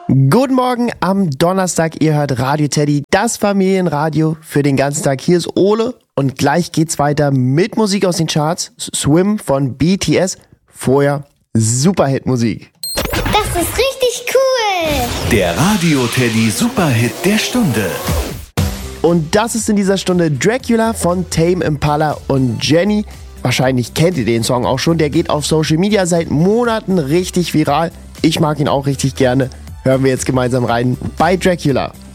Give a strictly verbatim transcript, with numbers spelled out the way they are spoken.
Guten Morgen am Donnerstag, ihr hört Radio Teddy, das Familienradio für den ganzen Tag. Hier ist Ole und gleich geht's weiter mit Musik aus den Charts. Swim von B T S, vorher Superhit-Musik. Das ist richtig cool! Der Radio Teddy Superhit der Stunde. Und das ist in dieser Stunde Dracula von Tame Impala und Jenny. Wahrscheinlich kennt ihr den Song auch schon, der geht auf Social Media seit Monaten richtig viral. Ich mag ihn auch richtig gerne. Hören wir jetzt gemeinsam rein bei Dracula.